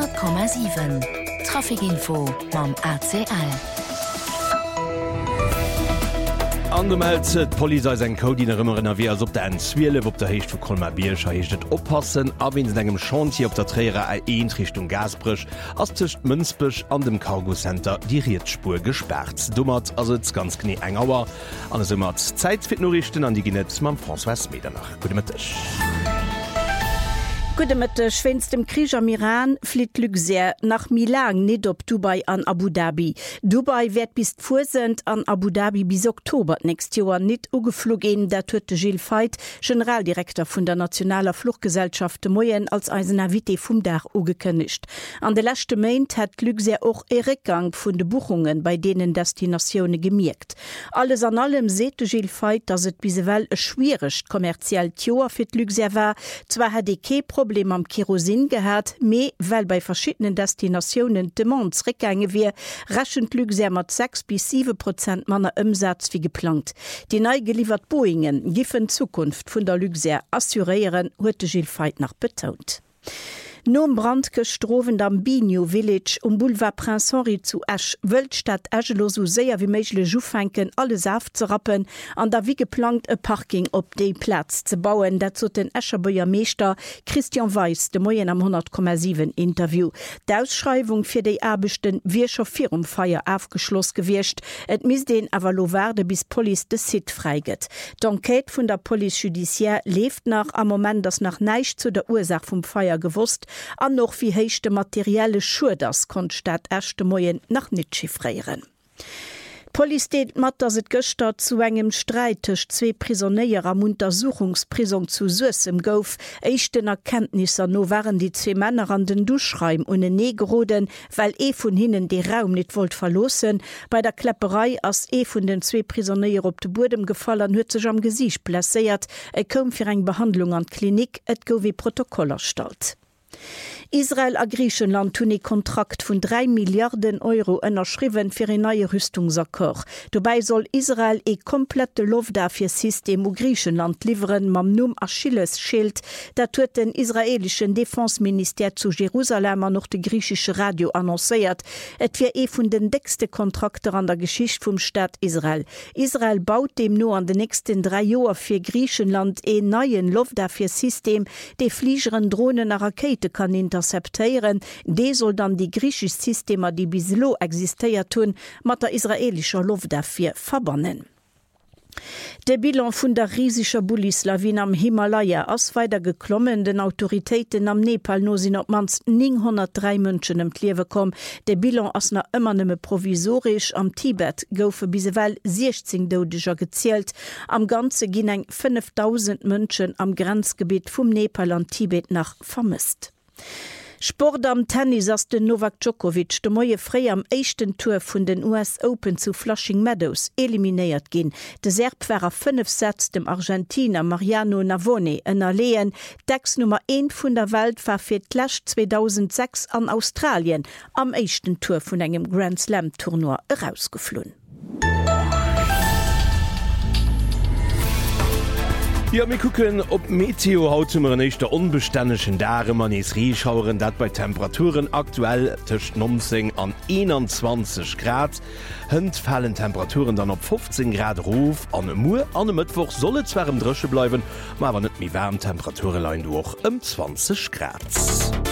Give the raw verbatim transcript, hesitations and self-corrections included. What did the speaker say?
hundert Komma sieben. Trafikinfo mam A C L. An dem Hälze Polizei eng Codinnerëmmerinnen wie ass op der en Zwiele op der Hecht vu Kolmabiercher hechtet oppassen, a wien engem Chantier op der Träre a eenent Richtung Gasbrech ass tcht Mënzbech an dem Cargocenter die Rietspur gesperrt. Dummert ass et ganz knie engauer, an es ëmmert Zäitfir-Norrichten an die Ginetz mam François Medernach. Gute Mittag. Gute Mitte schwänzt dem Krieg am Iran flitt Luxair nach Milan net op Dubai an Abu Dhabi. Dubai wird bis vorsend an Abu Dhabi bis Oktober nächst Jahr net ugeflogen, der töte Gilles Veit, Generaldirektor vun der Nationaler Fluchtgesellschaft Moyen als Eisenavité vum Dach ugekönnecht. An de letzte Maint hat Luxair auch e Rückgang vun de Buchungen bei denen Destinationen gemerkt. Alles an allem sete Gilles Veit, dass het bisewell e schwierig kommerziell Jahr fir Luxair war, zwar hat die Problem Problem am Kerosin gehört, me weil bei verschiedenen Destinationen Demands Rückgänge wie raschend Luxair mat sechs bis sieben Prozent manner Umsatz wie geplant. Die neu geliefert Boeingen giffen Zukunft vun der Luxair assurieren, huete Gilles Veit nach betont. Nom Brand gestroven am Bigno Village um Boulevard Prince Henri zu Esch Wölstadt Echelo so sehr wie méigle Joufenken alles aufzurappen, an der wie geplant e Parking op de Platz zu bauen, dat zu den Escherbuer Meester Christian Weiss de Moyen am hundert Komma sieben Interview. D'Ausschreibung fir déi Erbechten wie scho vir um Feier aufgeschloss gewircht, et mis den avalo werde bis Police de Sit freiget. D'Enquête vun der Police Judiciaire lebt nach am Moment, dass nach neiich zu der Ursach vum Feier gewusst, an noch wie heichte materielle Schur das Konstadt erste Moyen nach net chiffrieren. Polizei mat dass et Göster zu engem Streitech zwei Prisonnier am Untersuchungsprison zu Suez im Gouf echten Erkenntnisse no waren die zwei Männer an den Duschreim une negeroden, weil e vun hinnen de Raum net wollt verlosen. Bei der Klepperei ass e vun den zwei Prisonnier op de Boden gefallen huet sech am Gesicht blessiert, e kom fir eng Behandlung an Klinik et go wie Protokoll erstalt. Israel a Griechenland hunn e Kontrakt vun drei Milliarden Euro ënnerschriwen fir e neue Rüstungsakkor. Dobei soll Israel e komplette Luftwaffesystem u Griechenland liveren mam Numm Achillesschild, dat huet den israelischen Defensminister zu Jerusalem an noch de griechische Radio annoncéiert. Et fir e vun den dickste Kontrakter an der Geschicht vum Staat Israel. Israel baut dem no an den nächsten drei Joer fir Griechenland e neien Luftwaffesystem, de Fliegeren Drohnen a Rakete kann interceptieren, de soll dann die griechisch Systeme, die bislo existiert tun, mat der israelischer Luftwaffe verbannen. Der Bilan vun der riesischer Bullislawine am Himalaya ass weiter geklommen, den Autoritäten am Nepal no sinn op mans neunhundertdrei Mënschen em Kliewe kom. Der Bilan ass na ëmmer nëmme provisorisch am Tibet goufe bisewell sechzehn Dodeger gezielt. Am ganze ginn eng fünftausend Mënschen am Grenzgebiet vum Nepal an Tibet nach vermisst. Sport am Tennis ass den Novak Djokovic de moie fré am échten Tour vun den U S Open zu Flushing Meadows eliminéiert ginn. De Serb wärer fünf Sätz dem Argentiner Mariano Navone ënner leen. Dex Nummer een vun der Welt war fir d'Lächt zweitausendsechs an Australien am échten Tour vun engem Grand Slam Tournoi herausgeflohen. Ja, wir gucken, ob Meteo haut zum nächsten unbeständigen Tage man is Rieschauern, dat bei Temperaturen aktuell zwischen neunzehn an einundzwanzig Grad. Hund fallen Temperaturen dann auf fünfzehn Grad Ruf. An Mu an Mittwoch soll es zwar im Drische bleiben, aber nicht mehr warm Temperaturen durch um zwanzig Grad.